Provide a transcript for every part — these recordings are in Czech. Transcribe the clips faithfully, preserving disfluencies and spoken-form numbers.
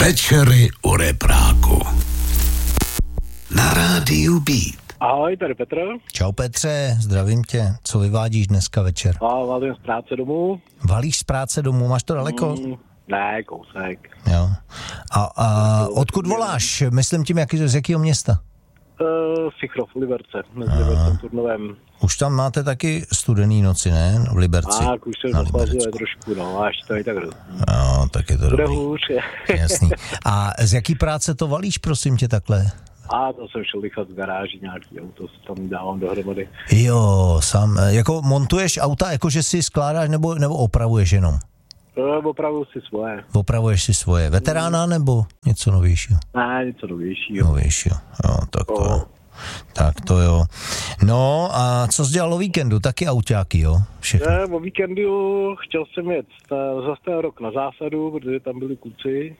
Večery u repráku. Na rádiu Beat. Ahoj, tady Petr. Čau Petře, zdravím tě. Co vyvádíš dneska večer? A valím z práce domů. Valíš z práce domů, máš to daleko? Mm, ne, kousek. Jo. A, a odkud voláš? Myslím tím, jaký, z jakého města? Uh, Sichrov, v Liberce, mezi Libercem Turnovem. Už tam máte taky studený noci, ne? V Liberci. A už se zaplazuje trošku, no, a ještě to je tak hrozný. No, tak je to Bude dobrý. hůř. Jasný. A z jaký práce to valíš, prosím tě, takhle? A to jsem šel vychat z garáži, nějaký auto tam dávám dohromady. Jo, sám, jako montuješ auta, jakože si skládáš nebo, nebo opravuješ jenom? Uh, opravuju si svoje. Opravuješ si svoje. Veterána nebo něco novějšího? Ne, něco novějšího. Novějšího, jo, tak to jo. Tak to jo. No a co jsi dělal o víkendu? Taky autáky, jo? Všechno. Ne, o víkendu chtěl jsem jet zase ten rok na zásadu, protože tam byli kluci.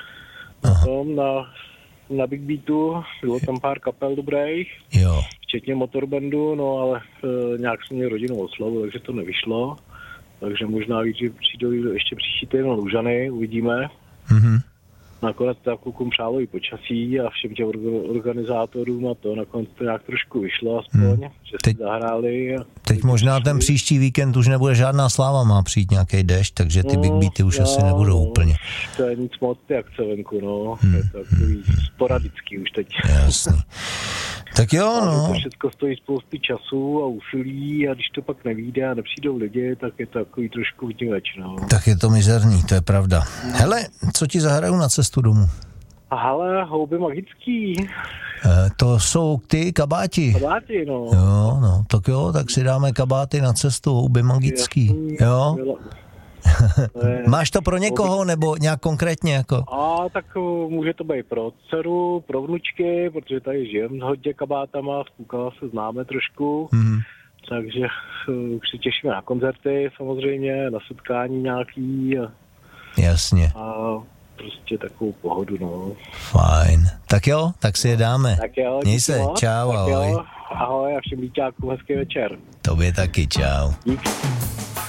Tom na, na Big Beatu, bylo tam pár kapel dobrých, Jo. včetně motorbandu, no ale e, nějak jsem měl rodinnou oslavu, takže to nevyšlo. Takže možná víc, že přijdou ještě příští týden na Lužany, uvidíme. Mhm. Nakonec to klukům přálo i počasí a všem těm organizátorům a to nakonec to nějak trošku vyšlo aspoň, hmm. že Teď- si zahráli. A Teď možná ten příští víkend už nebude žádná sláva, má přijít nějaký déšť, takže ty Big Beaty už asi nebudou úplně. To je nic moc ty akce venku, no. Hmm. Je to takový sporadický už teď. Jasný. Tak jo, A no. to všechno stojí spousty času a úsilí a když to pak nevyjde a nepřijdou lidi, tak je to takový trošku vníveč, no. Tak je to mizerný, to je pravda. Hele, co ti zahraju na cestu domů? A hele, houby magický. E, to jsou ty kabáti. Kabáti, no. Jo, no, tak jo, tak si dáme kabáty na cestu, houby magický. Jasný, Jo? bylo. je- Máš to pro někoho, nebo nějak konkrétně jako? A tak uh, může to být pro dceru, pro vnučky, protože tady žijem s hodně kabátama, s půlkama se známe trošku, Mhm. takže uh, už se těšíme na koncerty samozřejmě, na setkání nějaký a, Jasně, a prostě takovou pohodu, no. fajn. Tak jo, tak si je dáme. Tak jo, Měj díky se, moc. čau, Tak ahoj. jo, ahoj a všem líťákům hezký večer. Tobě taky, čau. Díky.